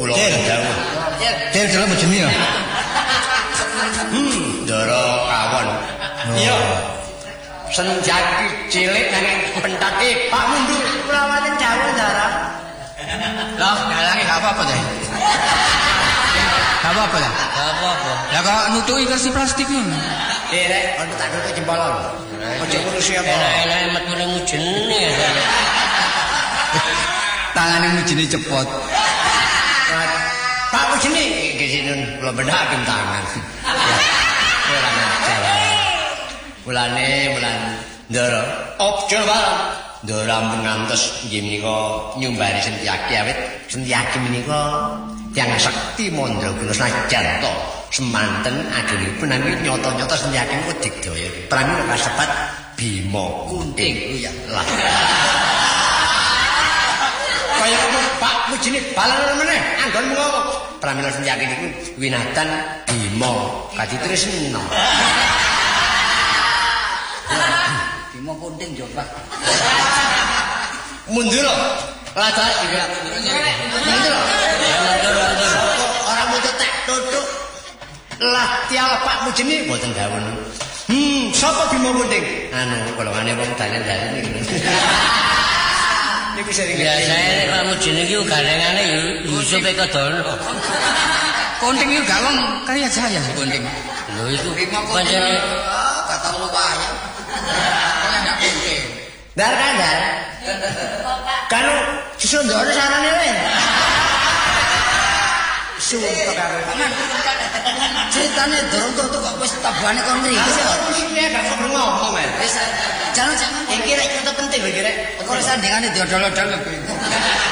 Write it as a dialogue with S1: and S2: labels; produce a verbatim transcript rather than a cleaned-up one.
S1: kula dawuh.
S2: Cil delok bojone ya.
S1: Hmm, Ndara kawon. Iya. Senjaki cilik nanging pentake Pak mundur.
S3: Kula wonten dawuh, Ndara.
S2: Lah, dalange gak apa-apa ta. Gak apa-apa lah.
S4: Gak apa-apa.
S2: Lah kok nutuki kersi plastik ngono.
S1: Eh rek, ono tak tutuk jempolon. Ojo ngurusi apa.
S4: Enak-enak metu ning mujene ya.
S2: Tangane mujine cepot.
S1: Pak mujine iki sinun kula benaken tangan. Ora ngajar. Mulane mulan Ndara, ojo bareng. Ndara mengantos nggih menika nyumbari Sentyaki awit Sentyaki menika yang sakti mandraguna sajan to semanten agenipun nanging nyata-nyata Sentyaki niku digdaya pramila kasebat Bima Kunting ya lah. Kaya apa Pak mujine balen meneh anggon ngono. Pramila Sentyaki niku winatan Bima kaditresna.
S2: Bima Kunting yo, Pak.
S1: Mundur. Lada juga. Mundur.
S4: Mundur, mundur.
S1: Ora mundur tek tutuk. Lah tial Pak mujine mboten dawuh. Hmm, sapa Bima Kunting? Anu, golongane wong dalan-dalan iki. Niku sering.
S4: Biasane nek Pak Mujine iki gandengane Yusuf Ekodono.
S2: Kunting iki gak wong kaya saya sih Kunting.
S4: Lho iku pancene
S2: gak tau lupa ya. Kaya gak Kunting.
S1: Dar kandar. Kanu Sundoro sarane wae. Sumpah karo.
S2: Ceritane dorong tutuk kok wis tabane kon mriki.
S1: Isine gak perlu ngomong ae.
S2: Wis jangan-jangan
S1: iki rek contoh penting lho iki rek.
S2: kok sandingane diodol-odol.